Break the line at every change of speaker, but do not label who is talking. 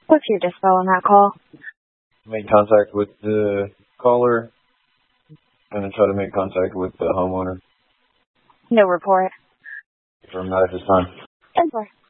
What's your dispo on that call?
Make contact with the caller and then try to make contact with the homeowner.
No report.
From that at this time.
10-4.